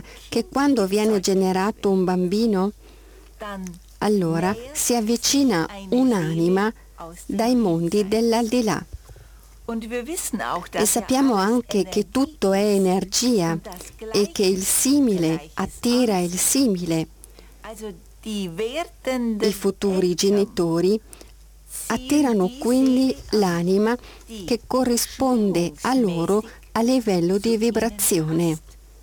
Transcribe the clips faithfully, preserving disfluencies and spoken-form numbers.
che quando viene generato un bambino, allora si avvicina un'anima dai mondi dell'aldilà. E sappiamo anche che tutto è energia e che il simile attira il simile. I futuri genitori attirano quindi l'anima che corrisponde a loro a livello di vibrazione.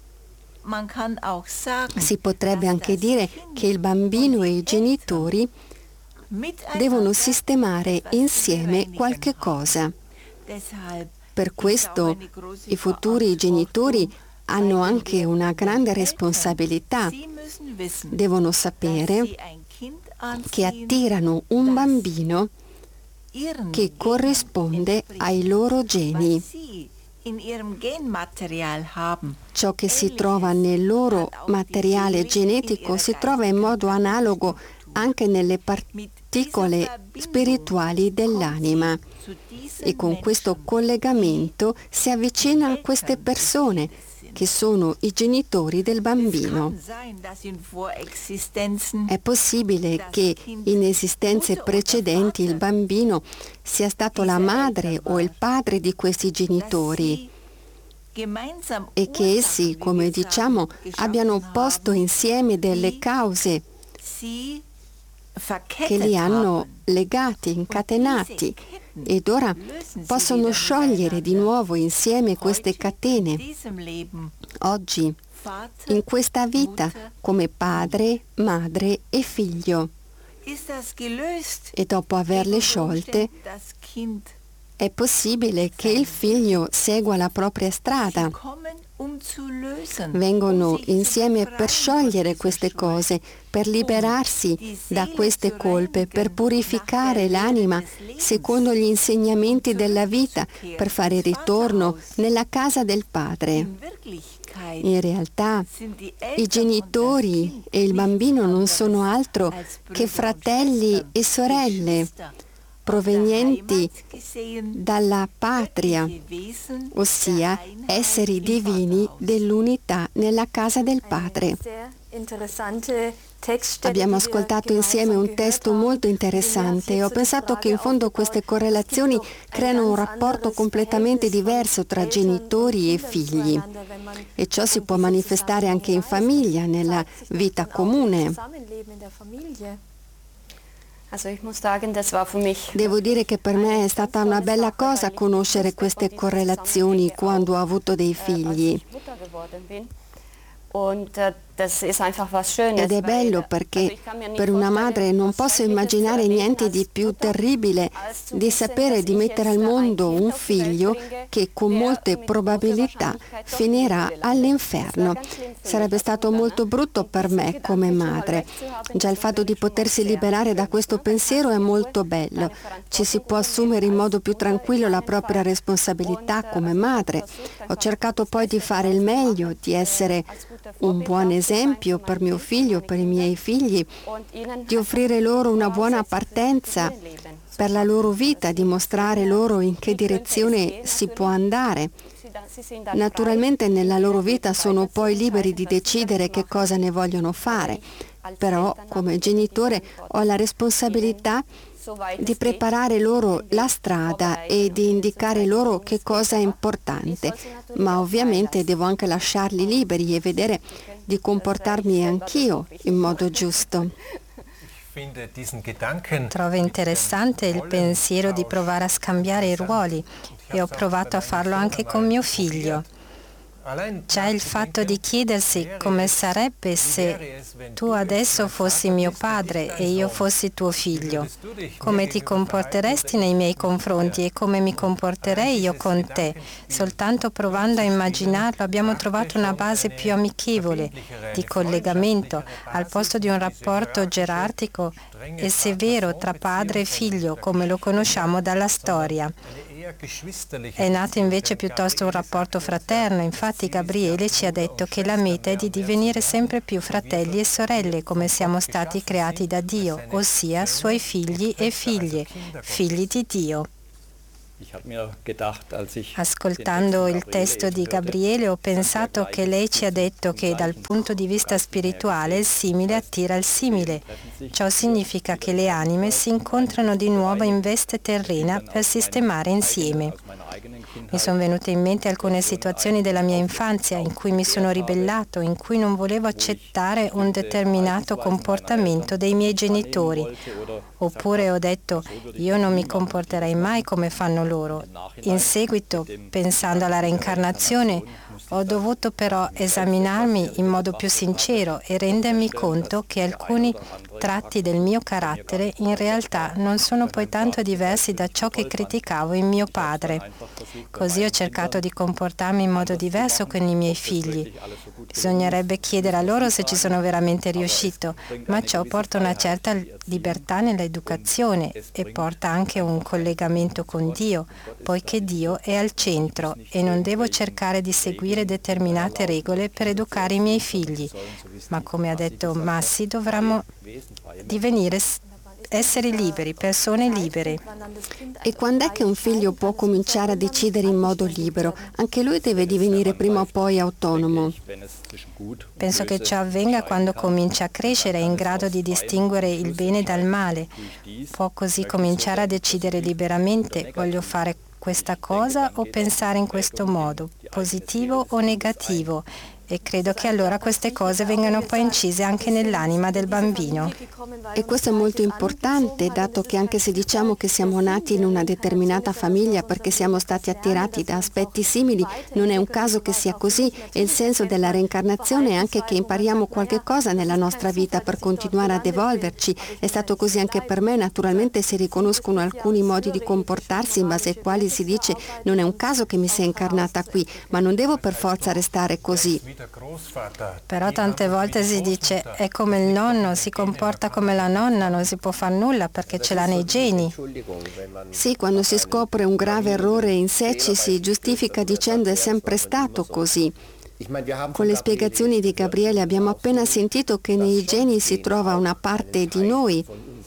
Si potrebbe anche dire che il bambino e i genitori devono sistemare insieme qualche cosa. Per questo i futuri genitori hanno anche una grande responsabilità. Devono sapere che attirano un bambino che corrisponde ai loro geni. Ciò che si trova nel loro materiale genetico si trova in modo analogo anche nelle particole spirituali dell'anima. E con questo collegamento si avvicina a queste persone, che sono i genitori del bambino. È possibile che in esistenze precedenti il bambino sia stato la madre o il padre di questi genitori e che essi, come diciamo, abbiano posto insieme delle cause che li hanno legati, incatenati, ed ora possono sciogliere di nuovo insieme queste catene. Oggi, in questa vita, come padre, madre e figlio. E dopo averle sciolte, è possibile che il figlio segua la propria strada. Vengono insieme per sciogliere queste cose, per liberarsi da queste colpe, per purificare l'anima secondo gli insegnamenti della vita, per fare ritorno nella casa del Padre. In realtà, i genitori e il bambino non sono altro che fratelli e sorelle, provenienti dalla patria, ossia esseri divini dell'unità nella casa del Padre. Abbiamo ascoltato insieme un testo molto interessante e ho pensato che in fondo queste correlazioni creano un rapporto completamente diverso tra genitori e figli, e ciò si può manifestare anche in famiglia, nella vita comune. Devo dire che per me è stata una bella cosa conoscere queste correlazioni quando ho avuto dei figli. Ed è bello perché per una madre non posso immaginare niente di più terribile di sapere di mettere al mondo un figlio che con molte probabilità finirà all'inferno. Sarebbe stato molto brutto per me come madre. Già il fatto di potersi liberare da questo pensiero è molto bello. Ci si può assumere in modo più tranquillo la propria responsabilità come madre. Ho cercato poi di fare il meglio, di essere un buon esempio per mio figlio, per i miei figli, di offrire loro una buona partenza per la loro vita, di mostrare loro in che direzione si può andare. Naturalmente nella loro vita sono poi liberi di decidere che cosa ne vogliono fare, però come genitore ho la responsabilità di preparare loro la strada e di indicare loro che cosa è importante, ma ovviamente devo anche lasciarli liberi e vedere di comportarmi anch'io in modo giusto. Trovo interessante il pensiero di provare a scambiare i ruoli e ho provato a farlo anche con mio figlio. C'è il fatto di chiedersi come sarebbe se tu adesso fossi mio padre e io fossi tuo figlio. Come ti comporteresti nei miei confronti e come mi comporterei io con te. Soltanto provando a immaginarlo abbiamo trovato una base più amichevole, di collegamento, al posto di un rapporto gerarchico e severo tra padre e figlio, come lo conosciamo dalla storia. È nato invece piuttosto un rapporto fraterno. Infatti Gabriele ci ha detto che la meta è di divenire sempre più fratelli e sorelle come siamo stati creati da Dio, ossia suoi figli e figlie, figli di Dio. Ascoltando il testo di Gabriele ho pensato che lei ci ha detto che dal punto di vista spirituale il simile attira il simile. Ciò significa che le anime si incontrano di nuovo in veste terrena per sistemare insieme. Mi sono venute in mente alcune situazioni della mia infanzia in cui mi sono ribellato, in cui non volevo accettare un determinato comportamento dei miei genitori. Oppure ho detto, io non mi comporterei mai come fanno loro. In seguito, pensando alla reincarnazione, ho dovuto però esaminarmi in modo più sincero e rendermi conto che alcuni tratti del mio carattere in realtà non sono poi tanto diversi da ciò che criticavo in mio padre. Così ho cercato di comportarmi in modo diverso con i miei figli. Bisognerebbe chiedere a loro se ci sono veramente riuscito, ma ciò porta una certa libertà nell'educazione e porta anche un collegamento con Dio, poiché Dio è al centro e non devo cercare di seguire determinate regole per educare i miei figli, ma come ha detto Massi dovremmo divenire essere liberi, persone libere. E quando è che un figlio può cominciare a decidere in modo libero? Anche lui deve divenire prima o poi autonomo. Penso che ciò avvenga quando comincia a crescere e è in grado di distinguere il bene dal male. Può così cominciare a decidere liberamente, voglio fare questa cosa o pensare in questo modo, positivo o negativo. E credo che allora queste cose vengano poi incise anche nell'anima del bambino. E questo è molto importante, dato che anche se diciamo che siamo nati in una determinata famiglia perché siamo stati attirati da aspetti simili, non è un caso che sia così, e il senso della reincarnazione è anche che impariamo qualche cosa nella nostra vita per continuare ad evolverci. È stato così anche per me. Naturalmente si riconoscono alcuni modi di comportarsi in base ai quali si dice non è un caso che mi sia incarnata qui, ma non devo per forza restare così. Però tante volte si dice è come il nonno, si comporta come la nonna, non si può far nulla perché ce l'ha nei geni. Sì, quando si scopre un grave errore in sé ci si giustifica dicendo è sempre stato così. Con le spiegazioni di Gabriele abbiamo appena sentito che nei geni si trova una parte di noi.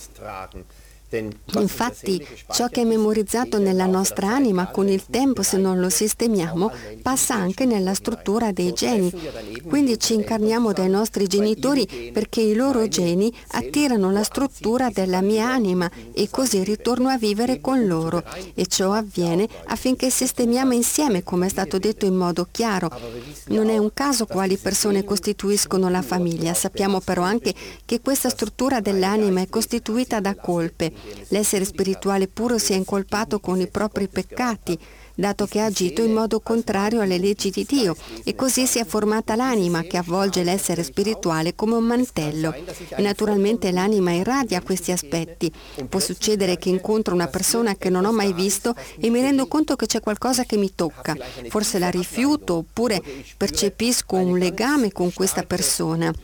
Infatti, ciò che è memorizzato nella nostra anima con il tempo, se non lo sistemiamo, passa anche nella struttura dei geni. Quindi ci incarniamo dai nostri genitori perché i loro geni attirano la struttura della mia anima e così ritorno a vivere con loro. E ciò avviene affinché sistemiamo insieme, come è stato detto in modo chiaro. Non è un caso quali persone costituiscono la famiglia. Sappiamo però anche che questa struttura dell'anima è costituita da colpe. L'essere spirituale puro si è incolpato con i propri peccati, dato che ha agito in modo contrario alle leggi di Dio, e così si è formata l'anima che avvolge l'essere spirituale come un mantello. E naturalmente l'anima irradia questi aspetti. Può succedere che incontro una persona che non ho mai visto e mi rendo conto che c'è qualcosa che mi tocca. Forse la rifiuto oppure percepisco un legame con questa persona.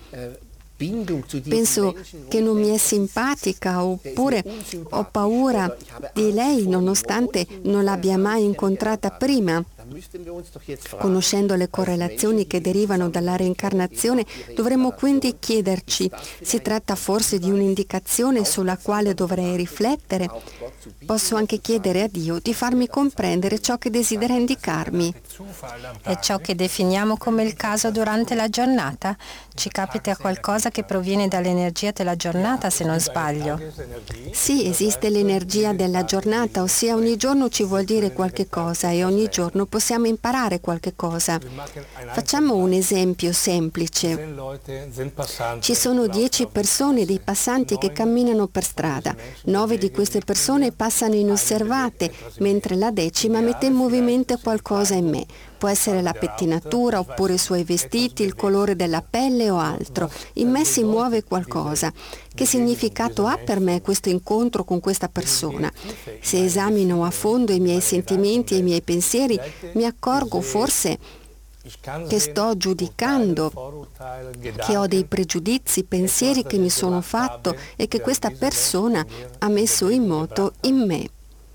Penso che non mi è simpatica oppure ho paura di lei nonostante non l'abbia mai incontrata prima. Conoscendo le correlazioni che derivano dalla reincarnazione, dovremmo quindi chiederci: si tratta forse di un'indicazione sulla quale dovrei riflettere? Posso anche chiedere a Dio di farmi comprendere ciò che desidera indicarmi. È ciò che definiamo come il caso durante la giornata? Ci capita qualcosa che proviene dall'energia della giornata, se non sbaglio? Sì, esiste l'energia della giornata, ossia ogni giorno ci vuol dire qualche cosa e ogni giorno possiamo imparare qualche cosa. Facciamo un esempio semplice. Ci sono dieci persone, dei passanti che camminano per strada. Nove di queste persone passano inosservate, mentre la decima mette in movimento qualcosa in me. Può essere la pettinatura, oppure i suoi vestiti, il colore della pelle o altro. In me si muove qualcosa. Che significato ha per me questo incontro con questa persona? Se esamino a fondo i miei sentimenti e i miei pensieri, mi accorgo forse che sto giudicando, che ho dei pregiudizi, pensieri che mi sono fatto e che questa persona ha messo in moto in me.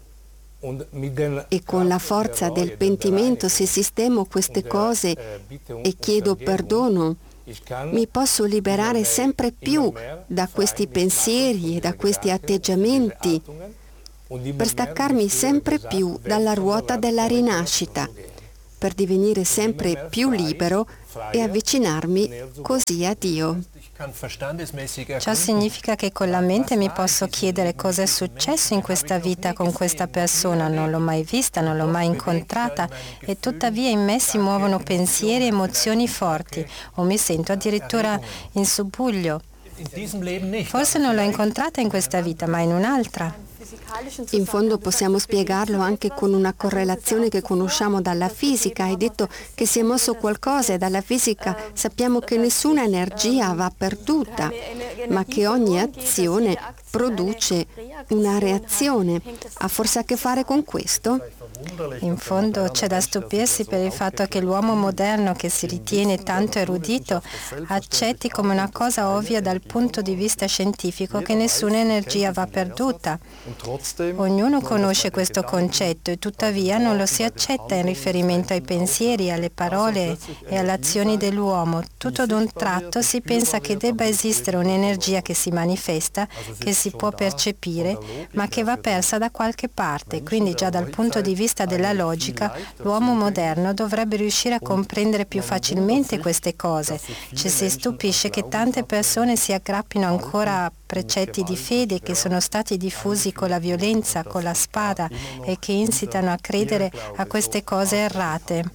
E con la forza del pentimento, se sistemo queste cose e chiedo perdono, mi posso liberare sempre più da questi pensieri e da questi atteggiamenti per staccarmi sempre più dalla ruota della rinascita, per divenire sempre più libero e avvicinarmi così a Dio. Ciò significa che con la mente mi posso chiedere cosa è successo in questa vita con questa persona, non l'ho mai vista, non l'ho mai incontrata e tuttavia in me si muovono pensieri e emozioni forti o mi sento addirittura in subbuglio. Forse non l'ho incontrata in questa vita, ma in un'altra. In fondo possiamo spiegarlo anche con una correlazione che conosciamo dalla fisica. Hai detto che si è mosso qualcosa e dalla fisica sappiamo che nessuna energia va perduta, ma che ogni azione produce una reazione. Ha forse a che fare con questo? In fondo c'è da stupirsi per il fatto che l'uomo moderno, che si ritiene tanto erudito, accetti come una cosa ovvia dal punto di vista scientifico che nessuna energia va perduta. Ognuno conosce questo concetto e tuttavia non lo si accetta in riferimento ai pensieri, alle parole e alle azioni dell'uomo. Tutto d'un tratto si pensa che debba esistere un'energia che si manifesta, che si può percepire, ma che va persa da qualche parte. Quindi già dal punto di vista della logica, l'uomo moderno dovrebbe riuscire a comprendere più facilmente queste cose. Ci si stupisce che tante persone si aggrappino ancora a precetti di fede che sono stati diffusi con la violenza, con la spada e che incitano a credere a queste cose errate.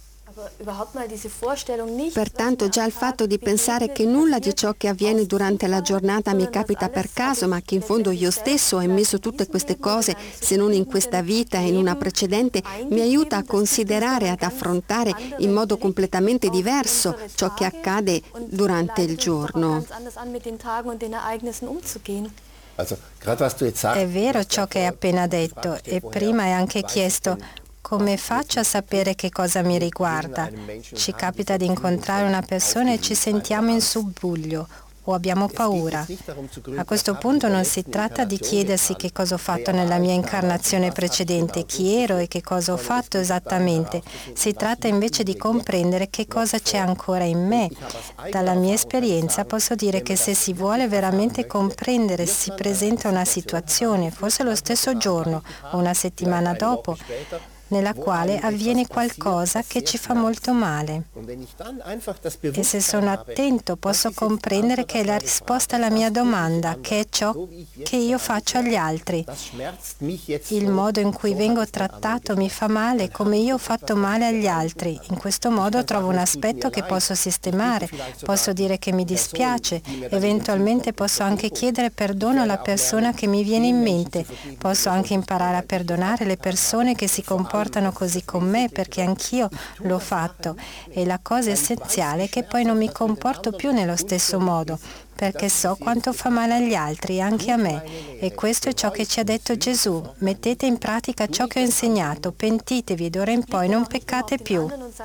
Pertanto già il fatto di pensare che nulla di ciò che avviene durante la giornata mi capita per caso, ma che in fondo io stesso ho emesso tutte queste cose, se non in questa vita e in una precedente, mi aiuta a considerare, ad affrontare in modo completamente diverso ciò che accade durante il giorno. È vero ciò che hai appena detto e prima hai anche chiesto: come faccio a sapere che cosa mi riguarda? Ci capita di incontrare una persona e ci sentiamo in subbuglio o abbiamo paura. A questo punto non si tratta di chiedersi che cosa ho fatto nella mia incarnazione precedente, chi ero e che cosa ho fatto esattamente. Si tratta invece di comprendere che cosa c'è ancora in me. Dalla mia esperienza posso dire che se si vuole veramente comprendere, si presenta una situazione, forse lo stesso giorno o una settimana dopo, nella quale avviene qualcosa che ci fa molto male. E se sono attento posso comprendere che è la risposta alla mia domanda, che è ciò che io faccio agli altri. Il modo in cui vengo trattato mi fa male come io ho fatto male agli altri. In questo modo trovo un aspetto che posso sistemare, posso dire che mi dispiace, eventualmente posso anche chiedere perdono alla persona che mi viene in mente, posso anche imparare a perdonare le persone che si comportano così con me, perché anch'io l'ho fatto, e la cosa essenziale è che poi non mi comporto più nello stesso modo, perché so quanto fa male agli altri e anche a me, e questo è ciò che ci ha detto Gesù: mettete in pratica ciò che ho insegnato, pentitevi ed ora in poi non peccate più.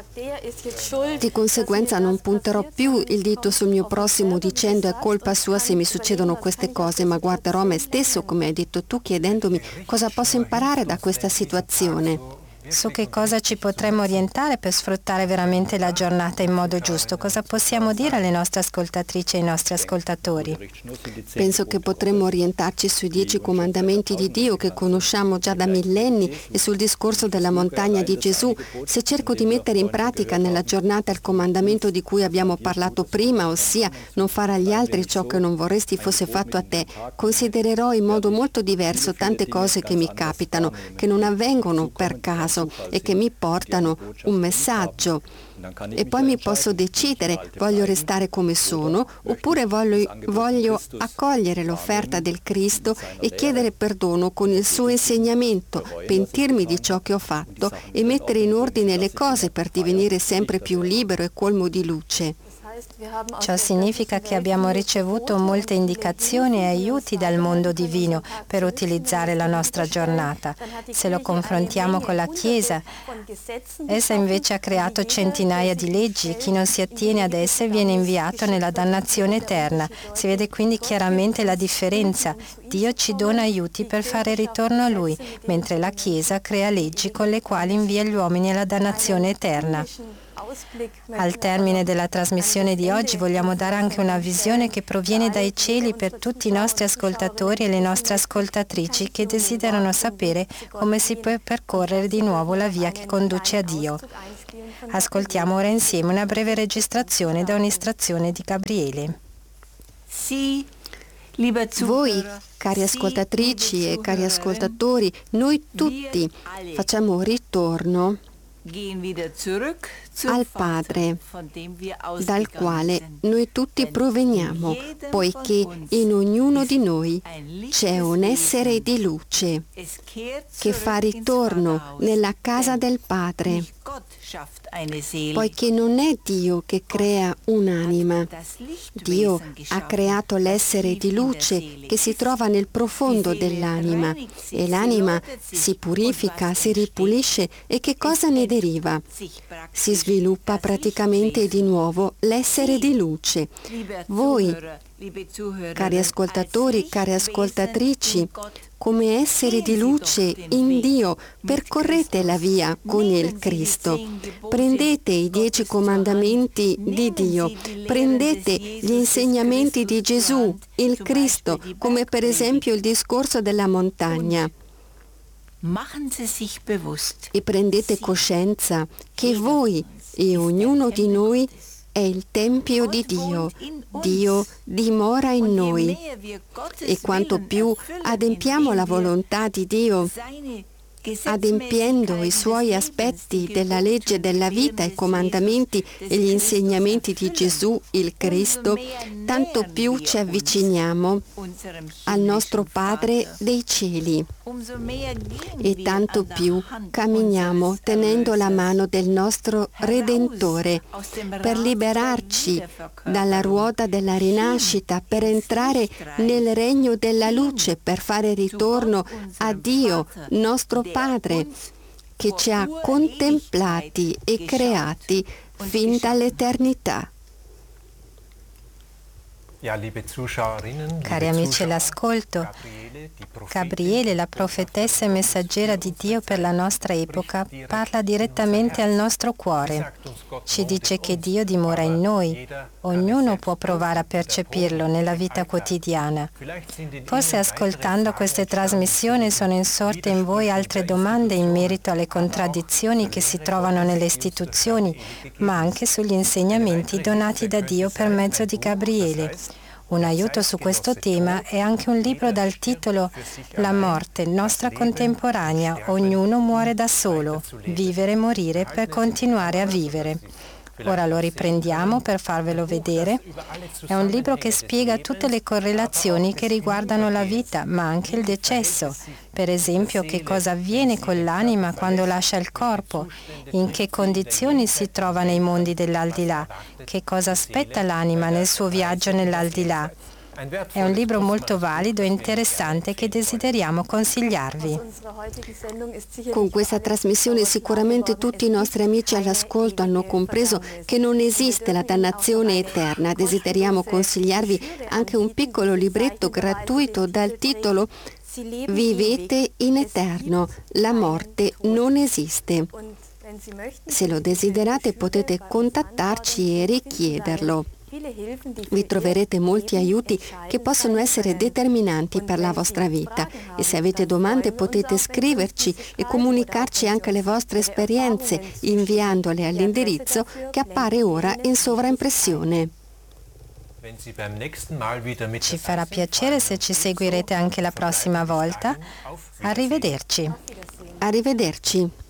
Di conseguenza non punterò più il dito sul mio prossimo dicendo è colpa sua se mi succedono queste cose, ma guarderò me stesso, come hai detto tu, chiedendomi cosa posso imparare da questa situazione. Su che cosa ci potremmo orientare per sfruttare veramente la giornata in modo giusto? Cosa possiamo dire alle nostre ascoltatrici e ai nostri ascoltatori? Penso che potremmo orientarci sui dieci comandamenti di Dio che conosciamo già da millenni e sul discorso della montagna di Gesù. Se cerco di mettere in pratica nella giornata il comandamento di cui abbiamo parlato prima, ossia non fare agli altri ciò che non vorresti fosse fatto a te, considererò in modo molto diverso tante cose che mi capitano, che non avvengono per caso e che mi portano un messaggio. E poi mi posso decidere, voglio restare come sono oppure voglio, voglio accogliere l'offerta del Cristo e chiedere perdono con il suo insegnamento, pentirmi di ciò che ho fatto e mettere in ordine le cose per divenire sempre più libero e colmo di luce. Ciò significa che abbiamo ricevuto molte indicazioni e aiuti dal mondo divino per utilizzare la nostra giornata. Se lo confrontiamo con la Chiesa, essa invece ha creato centinaia di leggi e chi non si attiene ad esse viene inviato nella dannazione eterna. Si vede quindi chiaramente la differenza. Dio ci dona aiuti per fare ritorno a Lui, mentre la Chiesa crea leggi con le quali invia gli uomini alla dannazione eterna. Al termine della trasmissione di oggi vogliamo dare anche una visione che proviene dai cieli per tutti i nostri ascoltatori e le nostre ascoltatrici che desiderano sapere come si può percorrere di nuovo la via che conduce a Dio. Ascoltiamo ora insieme una breve registrazione da un'istruzione di Gabriele. Voi, cari ascoltatrici e cari ascoltatori, noi tutti facciamo ritorno al Padre, dal quale noi tutti proveniamo, poiché in ognuno di noi c'è un essere di luce che fa ritorno nella casa del Padre, poiché non è Dio che crea un'anima. Dio ha creato l'essere di luce che si trova nel profondo dell'anima e l'anima si purifica, si ripulisce e che cosa ne deriva? Si sviluppa praticamente di nuovo l'essere di luce. Voi, cari ascoltatori, cari ascoltatrici, come esseri di luce in Dio, percorrete la via con il Cristo. Prendete i dieci comandamenti di Dio, prendete gli insegnamenti di Gesù, il Cristo, come per esempio il discorso della montagna. E prendete coscienza che voi e ognuno di noi è il Tempio di Dio. Dio dimora in noi. E quanto più adempiamo la volontà di Dio, adempiendo i suoi aspetti della legge della vita, i comandamenti e gli insegnamenti di Gesù, il Cristo, tanto più ci avviciniamo al nostro Padre dei cieli e tanto più camminiamo tenendo la mano del nostro Redentore per liberarci dalla ruota della rinascita, per entrare nel regno della luce, per fare ritorno a Dio, nostro Padre, che ci ha contemplati e creati fin dall'eternità. Cari amici all'ascolto, Gabriele, la profetessa e messaggera di Dio per la nostra epoca, parla direttamente al nostro cuore. Ci dice che Dio dimora in noi. Ognuno può provare a percepirlo nella vita quotidiana. Forse ascoltando queste trasmissioni sono insorte in voi altre domande in merito alle contraddizioni che si trovano nelle istituzioni, ma anche sugli insegnamenti donati da Dio per mezzo di Gabriele. Un aiuto su questo tema è anche un libro dal titolo La morte, nostra contemporanea, ognuno muore da solo, vivere e morire per continuare a vivere. Ora lo riprendiamo per farvelo vedere. È un libro che spiega tutte le correlazioni che riguardano la vita, ma anche il decesso. Per esempio, che cosa avviene con l'anima quando lascia il corpo, in che condizioni si trova nei mondi dell'aldilà, che cosa aspetta l'anima nel suo viaggio nell'aldilà. È un libro molto valido e interessante che desideriamo consigliarvi. Con questa trasmissione sicuramente tutti i nostri amici all'ascolto hanno compreso che non esiste la dannazione eterna. Desideriamo consigliarvi anche un piccolo libretto gratuito dal titolo Vivete in eterno, la morte non esiste. Se lo desiderate potete contattarci e richiederlo. Vi troverete molti aiuti che possono essere determinanti per la vostra vita e se avete domande potete scriverci e comunicarci anche le vostre esperienze inviandole all'indirizzo che appare ora in sovraimpressione. Ci farà piacere se ci seguirete anche la prossima volta. Arrivederci. Arrivederci.